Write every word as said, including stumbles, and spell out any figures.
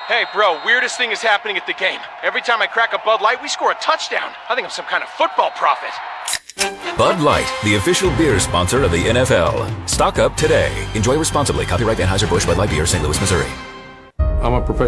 Hey, bro, weirdest thing is happening at the game. Every time I crack a Bud Light, we score a touchdown. I think I'm some kind of football prophet. Bud Light, the official beer sponsor of the N F L. Stock up today. Enjoy responsibly. Copyright Anheuser-Busch Bud Light Beer, Saint Louis, Missouri. I'm a professional